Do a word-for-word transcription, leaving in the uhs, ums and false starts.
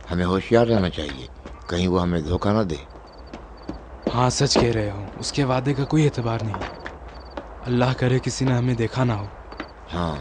हमें होशियार रहना चाहिए, कहीं वो हमें धोखा ना दे। हाँ सच कह रहे हो, उसके वादे का कोई एतबार नहीं। अल्लाह करे किसी ने हमें देखा ना हो। हाँ